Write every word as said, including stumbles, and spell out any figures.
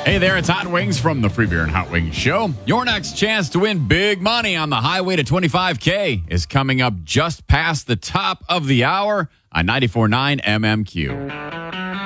Hey there, it's Hot Wings from the Free Beer and Hot Wings Show. Your next chance to win big money on the highway to twenty-five K is coming up just past the top of the hour on ninety-four point nine M M Q.